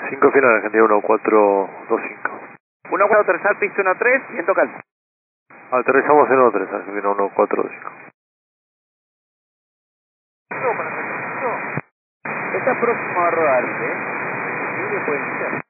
5 final, Argentina 1425. 1-4 aterrizar, pista 1-3, viento calma. Aterrizamos en 1-3, Argentina 1425. Está próximo a rodar, ¿eh? Sí, puede ser.